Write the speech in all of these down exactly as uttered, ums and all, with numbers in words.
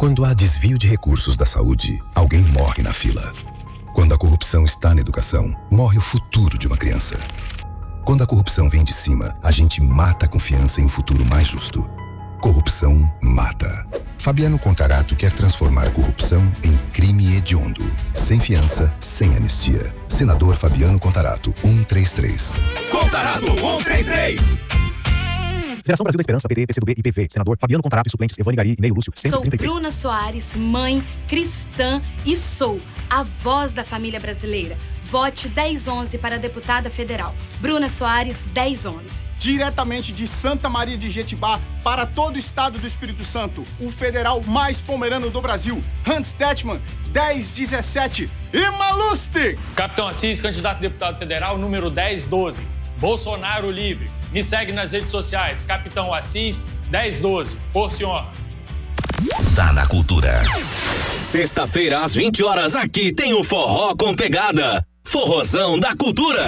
Quando há desvio de recursos da saúde, alguém morre na fila. Quando a corrupção está na educação, morre o futuro de uma criança. Quando a corrupção vem de cima, a gente mata a confiança em um futuro mais justo. Corrupção mata. Fabiano Contarato quer transformar corrupção em crime hediondo. Sem fiança, sem anistia. Senador Fabiano Contarato, cento e trinta e três. Contarato, cento e trinta e três. Federação Brasil da Esperança, P T, P C do B e P V. Senador Fabiano Contarato e suplentes Evane Gari e Ney Lúcio, cento e trinta e três. Sou Bruna Soares, mãe cristã e sou a voz da família brasileira. Vote dez onze para deputada federal. Bruna Soares, dez onze. Diretamente de Santa Maria de Jetibá para todo o estado do Espírito Santo, o federal mais pomerano do Brasil, Hans Detman, dez dezessete. E Maluste! Capitão Assis, candidato a deputado federal, número dez doze. Bolsonaro livre. Me segue nas redes sociais, Capitão Assis, dez doze. Força e honra. Tá na cultura. Sexta-feira, às vinte horas, aqui tem o Forró com Pegada. Forrozão da Cultura.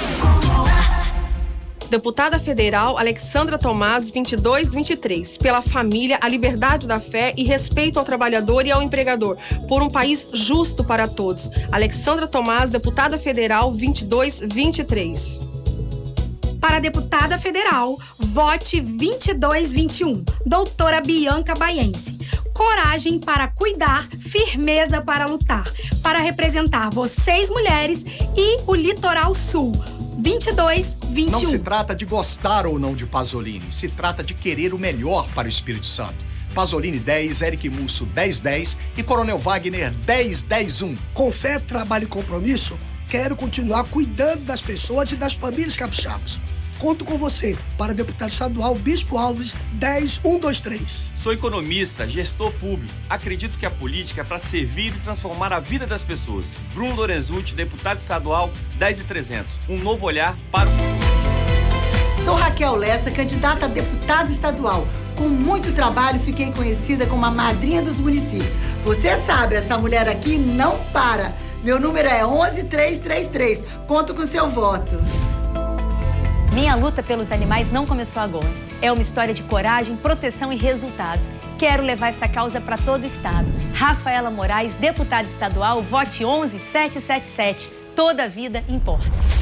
Deputada Federal Alexandra Tomás, vinte e dois vinte e três. Pela família, a liberdade da fé e respeito ao trabalhador e ao empregador. Por um país justo para todos. Alexandra Tomás, deputada federal, vinte e dois vinte e três. Para deputada federal, vote vinte e dois vinte e um. Doutora Bianca Baiense. Coragem para cuidar, firmeza para lutar. Para representar vocês, mulheres, e o Litoral Sul. vinte e dois vinte e um. Não se trata de gostar ou não de Pasolini, se trata de querer o melhor para o Espírito Santo. Pasolini dez, Eric Musso dez dez e Coronel Wagner dez dez um. Com fé, trabalho e compromisso, quero continuar cuidando das pessoas e das famílias capixabas. Conto com você para deputado estadual Bispo Alves dez um dois três. Sou economista, gestor público. Acredito que a política é para servir e transformar a vida das pessoas. Bruno Lorenzucci, deputado estadual dez e trezentos. Um novo olhar para o futuro. Sou Raquel Lessa, candidata a deputada estadual. Com muito trabalho, fiquei conhecida como a madrinha dos municípios. Você sabe, essa mulher aqui não para. Meu número é onze três três três. Conto com seu voto. Minha luta pelos animais não começou agora. É uma história de coragem, proteção e resultados. Quero levar essa causa para todo o estado. Rafaela Moraes, deputada estadual, vote onze sete sete sete. Toda vida importa.